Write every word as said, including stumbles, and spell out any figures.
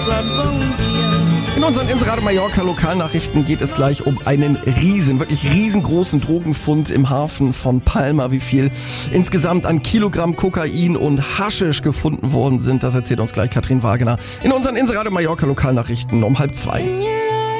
In unseren Inserado Mallorca Lokalnachrichten geht es gleich um einen riesen, wirklich riesengroßen Drogenfund im Hafen von Palma. Wie viel insgesamt an Kilogramm Kokain und Haschisch gefunden worden sind, das erzählt uns gleich Katrin Wagener in unseren Inserado Mallorca Lokalnachrichten um halb zwei.